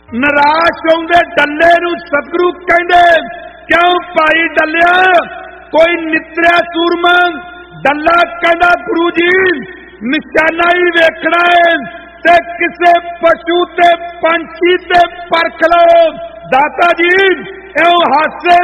निराश होंदे डल्ले नूं सतगुरु कहंदे, क्यों भाई डल्लिया कोई नितरिया सूरमा? डल्ला कहंदा गुरु जी निशाना ही वेखना है ते किसे पशु ते पंछी ते परख लो। दाता जी एओ हासे